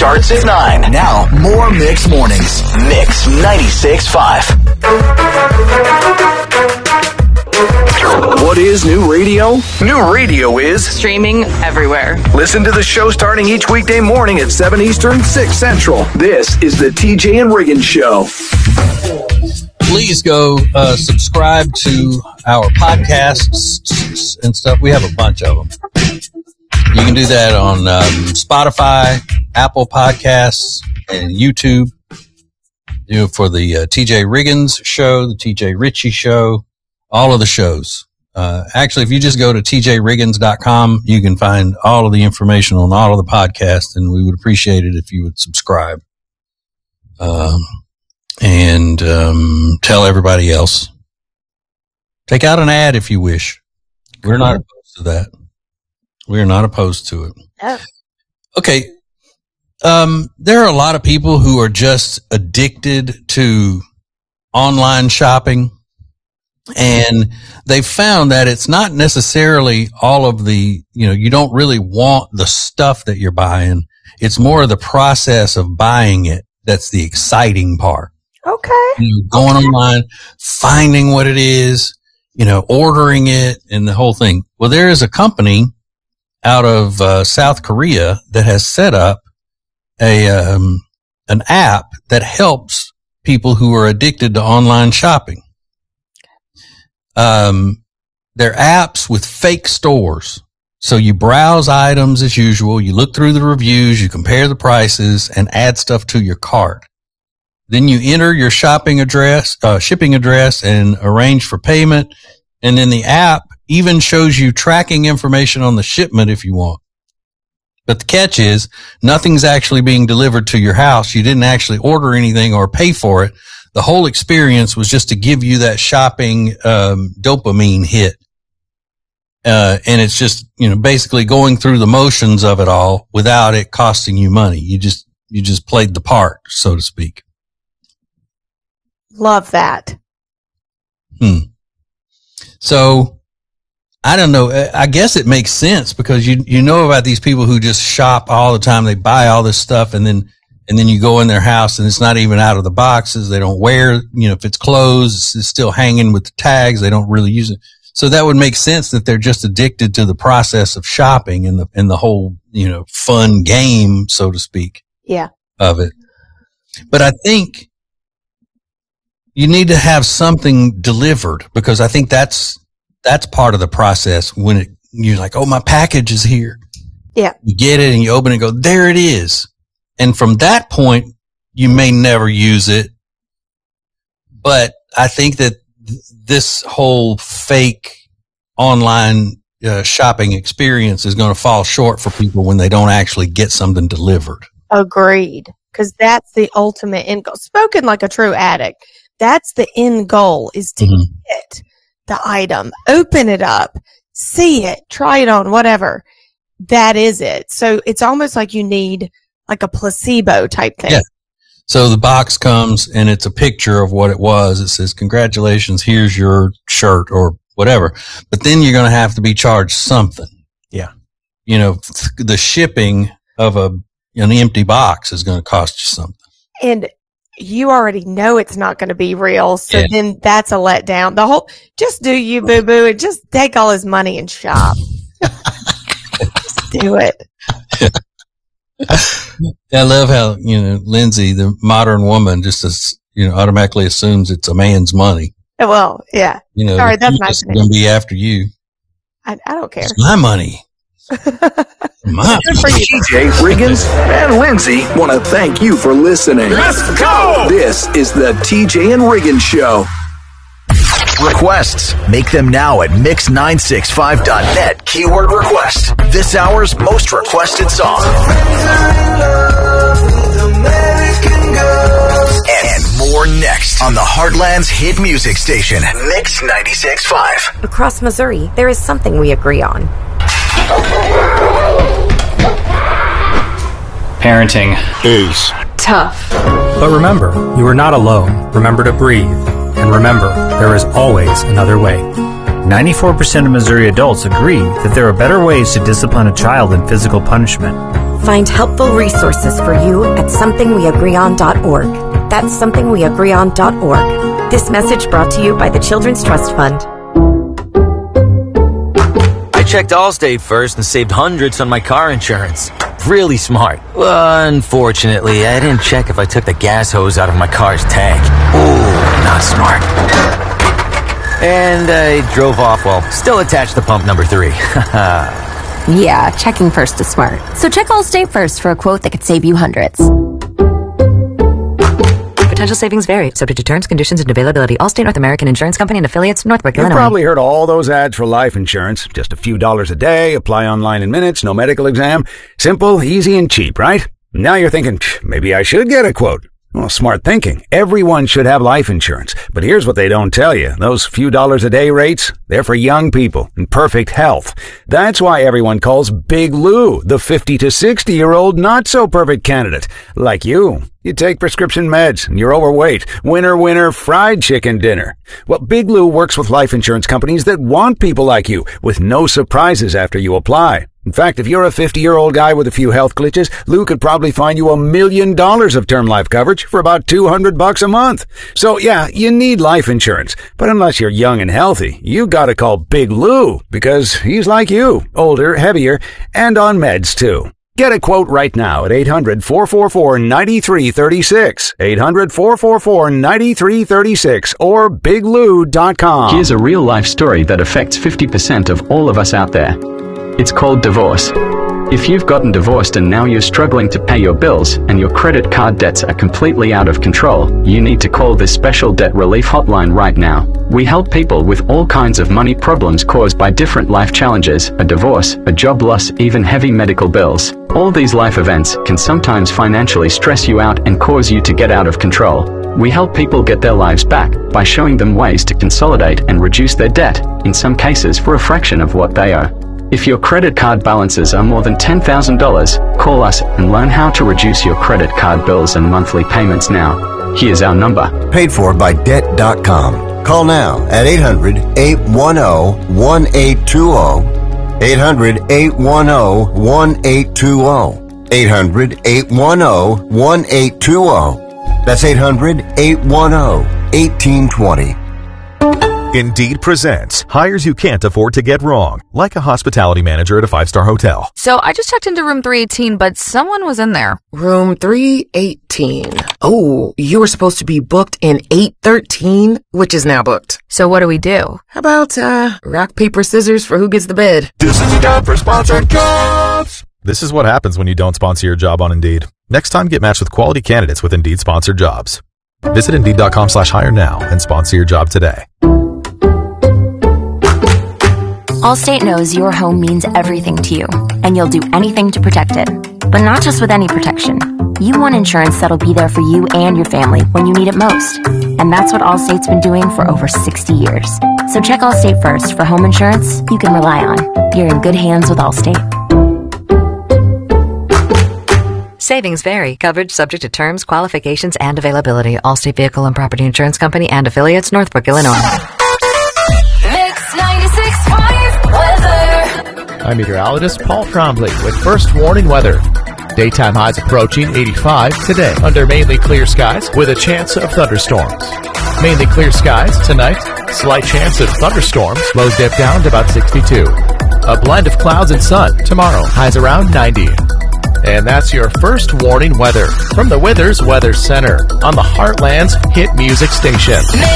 starts at 9. Now, more Mix Mornings. Mix 96.5. What is new radio? New radio is streaming everywhere. Listen to the show starting each weekday morning at 7 Eastern, 6 Central. This is the TJ and Riggins Show. Please go subscribe to our podcasts and stuff. We have a bunch of them. You can do that on Spotify, Apple Podcasts, and YouTube. For the TJ Riggins Show, the TJ Ritchie Show, all of the shows. Actually, if you just go to tjriggins.com, you can find all of the information on all of the podcasts, and we would appreciate it if you would subscribe. And tell everybody else. Take out an ad if you wish. We're not opposed to that. We're not opposed to it. Oh. Okay. There are a lot of people who are just addicted to online shopping, and they found that it's not necessarily all of the, you don't really want the stuff that you're buying. It's more of the process of buying it that's the exciting part. Okay. Going online, finding what it is, ordering it and the whole thing. Well, there is a company out of South Korea that has set up an app that helps people who are addicted to online shopping. They're apps with fake stores. So you browse items as usual, you look through the reviews, you compare the prices and add stuff to your cart. Then you enter your shipping address and arrange for payment. And then the app even shows you tracking information on the shipment if you want. But the catch is nothing's actually being delivered to your house. You didn't actually order anything or pay for it. The whole experience was just to give you that shopping dopamine hit. And it's just, basically going through the motions of it all without it costing you money. You just played the part, so to speak. Love that. So I don't know. I guess it makes sense because you know about these people who just shop all the time. They buy all this stuff and then you go in their house and it's not even out of the boxes. They don't wear, if it's closed, it's still hanging with the tags. They don't really use it. So that would make sense that they're just addicted to the process of shopping and the whole, fun game, so to speak. Yeah. Of it. But I think you need to have something delivered because I think that's part of the process when you're like, oh, my package is here. Yeah. You get it and you open it and go, there it is. And from that point, you may never use it. But I think that this whole fake online shopping experience is going to fall short for people when they don't actually get something delivered. Agreed. Because that's the ultimate end goal. Spoken like a true addict. That's the end goal is to get the item, open it up, see it, try it on, whatever. That is it. So it's almost like you need like a placebo type thing. Yeah. So the box comes and it's a picture of what it was. It says, congratulations, here's your shirt or whatever. But then you're going to have to be charged something. Yeah. The shipping of an empty box is going to cost you something. And you already know it's not going to be real. So then that's a letdown. Just do you, boo boo, and just take all his money and shop. Just do it. I love how, Lindsay, the modern woman, just automatically assumes it's a man's money. Well, yeah. Sorry, that's my thing. Going to be after you. I don't care. It's my money. TJ Riggins and Lindsay want to thank you for listening. Let's go! This is the TJ and Riggins Show. Requests. Make them now at mix965.net. Keyword request. This hour's most requested song. And more next on the Heartland's hit music station, Mix 96.5. Across Missouri, there is something we agree on. Parenting is tough. But remember, you are not alone. Remember to breathe. And remember, there is always another way. 94% of Missouri adults agree that there are better ways to discipline a child than physical punishment. Find helpful resources for you at somethingweagreeon.org. That's somethingweagreeon.org. This message brought to you by the Children's Trust Fund. I checked Allstate first and saved hundreds on my car insurance. Really smart. Unfortunately, I didn't check if I took the gas hose out of my car's tank. Ooh, not smart. And I drove off while still attached to pump number 3. Yeah, checking first is smart. So check Allstate first for a quote that could save you hundreds. Potential savings vary, subject to terms, conditions, and availability. Allstate North American Insurance Company and affiliates, Northbrook, Illinois. You've probably heard all those ads for life insurance. Just a few dollars a day, apply online in minutes, no medical exam. Simple, easy, and cheap, right? Now you're thinking, maybe I should get a quote. Well, smart thinking. Everyone should have life insurance. But here's what they don't tell you. Those few dollars a day rates, they're for young people in perfect health. That's why everyone calls Big Lou the 50 to 60-year-old not-so-perfect candidate. Like you. You take prescription meds, and you're overweight. Winner, fried chicken dinner. Well, Big Lou works with life insurance companies that want people like you, with no surprises after you apply. In fact, if you're a 50-year-old guy with a few health glitches, Lou could probably find you $1 million of term life coverage for about $200 a month. So yeah, you need life insurance. But unless you're young and healthy, you gotta call Big Lou, because he's like you, older, heavier, and on meds too. Get a quote right now at 800-444-9336, 800-444-9336, or biglou.com. Here's a real-life story that affects 50% of all of us out there. It's called divorce. If you've gotten divorced and now you're struggling to pay your bills and your credit card debts are completely out of control, you need to call this special debt relief hotline right now. We help people with all kinds of money problems caused by different life challenges, a divorce, a job loss, even heavy medical bills. All these life events can sometimes financially stress you out and cause you to get out of control. We help people get their lives back by showing them ways to consolidate and reduce their debt, in some cases for a fraction of what they owe. If your credit card balances are more than $10,000, call us and learn how to reduce your credit card bills and monthly payments now. Here's our number. Paid for by Debt.com. Call now at 800-810-1820. 800-810-1820. 800-810-1820. That's 800-810-1820. Indeed presents hires you can't afford to get wrong, like a hospitality manager at a 5-star hotel. So I just checked into room 318, but someone was in there. Room 318. Oh, you were supposed to be booked in 813, which is now booked. So what do we do? How about, rock, paper, scissors for who gets the bid? This is the time for sponsored jobs. This is what happens when you don't sponsor your job on Indeed. Next time, get matched with quality candidates with Indeed sponsored jobs. Visit Indeed.com/hire now and sponsor your job today. Allstate knows your home means everything to you, and you'll do anything to protect it. But not just with any protection. You want insurance that'll be there for you and your family when you need it most. And that's what Allstate's been doing for over 60 years. So check Allstate first for home insurance you can rely on. You're in good hands with Allstate. Savings vary. Coverage subject to terms, qualifications, and availability. Allstate Vehicle and Property Insurance Company and affiliates, Northbrook, Illinois. Mix 96.5 weather. I'm meteorologist Paul Trombley with first warning weather. Daytime highs approaching 85 today under mainly clear skies with a chance of thunderstorms. Mainly clear skies tonight, slight chance of thunderstorms, lows dip down to about 62. A blend of clouds and sun tomorrow, highs around 90. And that's your first warning weather from the Withers Weather Center on the Heartland's hit music station.